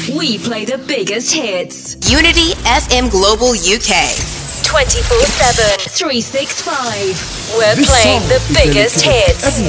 We play the biggest hits. Unity FM Global UK. 24/7, 365. We're playing the biggest hits.